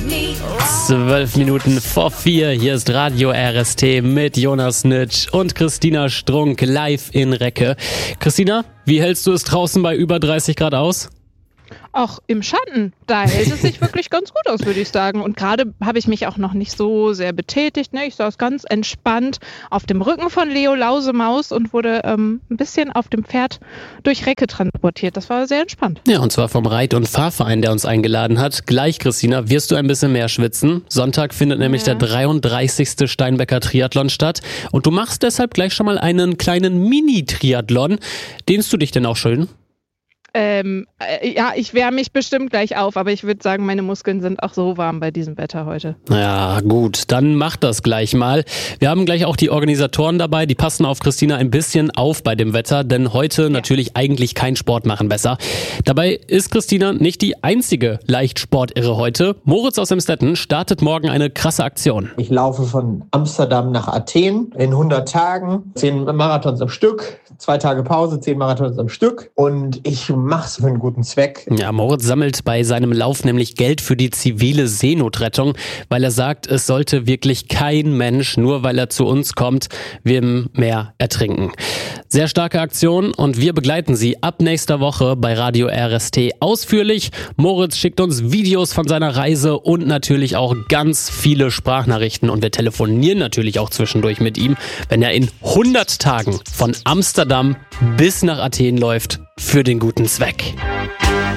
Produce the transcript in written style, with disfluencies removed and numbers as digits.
12 Minuten vor 4, hier ist Radio RST mit Jonas Nitsch und Christina Strunk live in Recke. Christina, wie hältst du es draußen bei über 30 Grad aus? Auch im Schatten, da hält es sich wirklich ganz gut aus, würde ich sagen. Und gerade habe ich mich auch noch nicht so sehr betätigt. Ne? Ich saß ganz entspannt auf dem Rücken von Leo Lausemaus und wurde ein bisschen auf dem Pferd durch Recke transportiert. Das war sehr entspannt. Ja, und zwar vom Reit- und Fahrverein, der uns eingeladen hat. Gleich, Christina, wirst du ein bisschen mehr schwitzen. Sonntag findet nämlich der 33. Steinbecker Triathlon statt. Und du machst deshalb gleich schon mal einen kleinen Mini-Triathlon. Dehnst du dich denn auch schön? Ja, ich wärme mich bestimmt gleich auf, aber ich würde sagen, meine Muskeln sind auch so warm bei diesem Wetter heute. Ja, gut, dann mach das gleich mal. Wir haben gleich auch die Organisatoren dabei, die passen auf Christina ein bisschen auf bei dem Wetter, denn heute natürlich eigentlich kein Sport machen besser. Dabei ist Christina nicht die einzige Leichtsportirre heute. Moritz aus Emstetten startet morgen eine krasse Aktion. Ich laufe von Amsterdam nach Athen in 100 Tagen, 10 Marathons am Stück, 2 Tage Pause, 10 Marathons am Stück und ich mach's für einen guten Zweck. Ja, Moritz sammelt bei seinem Lauf nämlich Geld für die zivile Seenotrettung, weil er sagt, es sollte wirklich kein Mensch, nur weil er zu uns kommt, im Meer ertrinken. Sehr starke Aktion und wir begleiten sie ab nächster Woche bei Radio RST ausführlich. Moritz schickt uns Videos von seiner Reise und natürlich auch ganz viele Sprachnachrichten und wir telefonieren natürlich auch zwischendurch mit ihm, wenn er in 100 Tagen von Amsterdam bis nach Athen läuft für den guten Zweck.